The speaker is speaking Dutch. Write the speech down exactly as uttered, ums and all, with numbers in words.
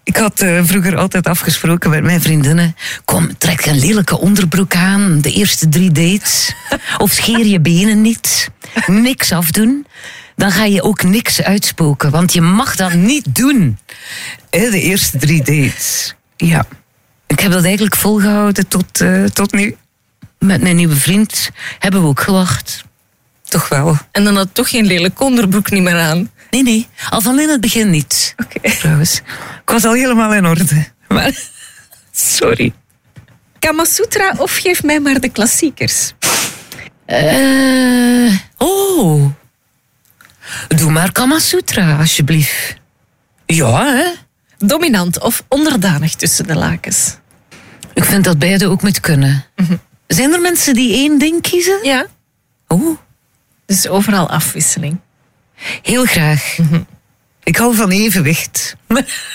Ik had uh, vroeger altijd afgesproken met mijn vriendinnen. Kom, trek een lelijke onderbroek aan. De eerste drie dates. Of scheer je benen niet. Niks afdoen. Dan ga je ook niks uitspoken. Want je mag dat niet doen. De eerste drie dates. Ja. Ik heb dat eigenlijk volgehouden tot, uh, tot nu. Met mijn nieuwe vriend hebben we ook gewacht. Toch wel. En dan had toch geen lelijk onderbroek niet meer aan? Nee, nee. Al van in het begin niet. Oké. Okay. Trouwens. Ik was al helemaal in orde. Maar, sorry. Kamasutra of geef mij maar de klassiekers? Uh, oh. Doe maar Kamasutra, alsjeblieft. Ja, hè? Dominant of onderdanig tussen de lakens? Ik vind dat beide ook moet kunnen. Mm-hmm. Zijn er mensen die één ding kiezen? Ja. Oh. Dus overal afwisseling. Heel graag. Mm-hmm. Ik hou van evenwicht.